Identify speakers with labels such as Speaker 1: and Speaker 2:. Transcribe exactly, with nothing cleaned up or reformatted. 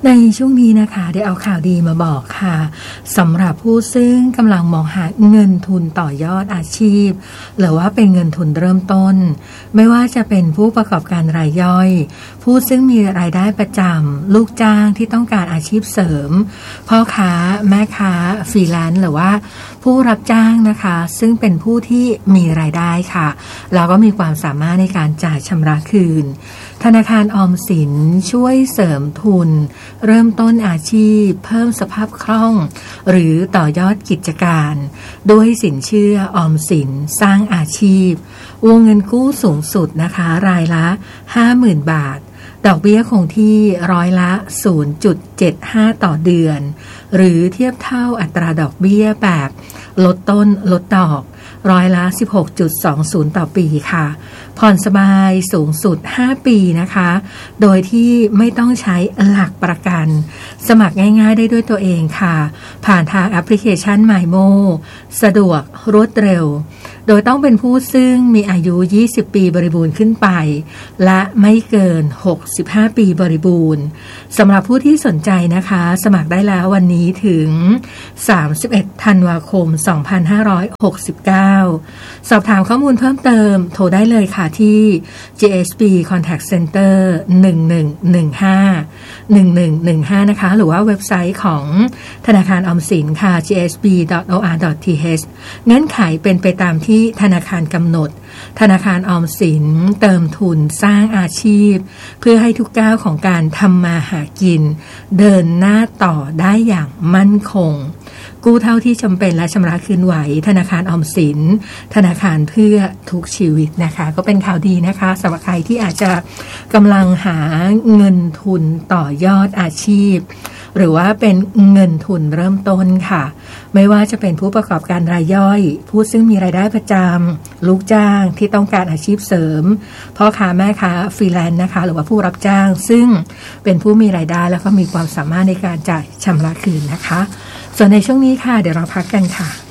Speaker 1: ในช่วงนี้นะคะได้เอาข่าวดีมาบอกค่ะสำหรับผู้ซึ่งกำลังมองหาเงินทุนต่อยอดอาชีพหรือว่าเป็นเงินทุนเริ่มต้นไม่ว่าจะเป็นผู้ประกอบการรายย่อยผู้ซึ่งมีรายได้ประจำลูกจ้างที่ต้องการอาชีพเสริมพ่อค้าแม่ค้าฟรีแลนซ์หรือว่าผู้รับจ้างนะคะซึ่งเป็นผู้ที่มีรายได้ค่ะแล้วก็มีความสามารถในการจ่ายชำระคืนธนาคารออมสินช่วยเสริมทุนเริ่มต้นอาชีพเพิ่มสภาพคล่องหรือต่อยอดกิจการด้วยสินเชื่อออมสินสร้างอาชีพวงเงินกู้สูงสุดนะคะรายละ ห้าหมื่น บาทดอกเบี้ยคงที่ร้อยละ ศูนย์จุดเจ็ดห้า ต่อเดือนหรือเทียบเท่าอัตราดอกเบี้ยแบบลดต้นลดดอกร้อยละ สิบหกจุดสองศูนย์ ต่อปีค่ะผ่อนสบายสูงสุดห้าปีนะคะโดยที่ไม่ต้องใช้หลักประกันสมัครง่ายๆได้ด้วยตัวเองค่ะผ่านทางแอปพลิเคชัน MyMo สะดวกรวดเร็วโดยต้องเป็นผู้ซึ่งมีอายุยี่สิบปีบริบูรณ์ขึ้นไปและไม่เกินหกสิบห้าปีบริบูรณ์สำหรับผู้ที่สนใจนะคะสมัครได้แล้ววันนี้ถึงสามสิบเอ็ดธันวาคมสองพันห้าร้อยหกสิบเก้าสอบถามข้อมูลเพิ่มเติมโทรได้เลยค่ะที่ จี เอส บี Contact Center หนึ่งหนึ่งหนึ่งห้า หนึ่งหนึ่งหนึ่งห้านะคะหรือว่าเว็บไซต์ของธนาคารออมสินค่ะ จี เอส บี ดอท โอ อาร์ ดอท ที เอช เงื่อนไขเป็นไปตามที่ธนาคารกำหนดธนาคารออมสินเติมทุนสร้างอาชีพเพื่อให้ทุกก้าวของการทำมาหากินเดินหน้าต่อได้อย่างมั่นคงกู้เท่าที่จำเป็นและชำระคืนไหวธนาคารออมสินธนาคารเพื่อทุกชีวิตนะคะก็เป็นข่าวดีนะคะสำหรับใครที่อาจจะกำลังหาเงินทุนต่อยอดอาชีพหรือว่าเป็นเงินทุนเริ่มต้นค่ะไม่ว่าจะเป็นผู้ประกอบการรายย่อยผู้ซึ่งมีรายได้ประจำลูกจ้างที่ต้องการอาชีพเสริมพ่อค้าแม่ค้าฟรีแลนซ์นะคะหรือว่าผู้รับจ้างซึ่งเป็นผู้มีรายได้แล้วก็มีความสามารถในการจ่ายชำระคืนนะคะส่วนในช่วงนี้ค่ะเดี๋ยวเราพักกันค่ะ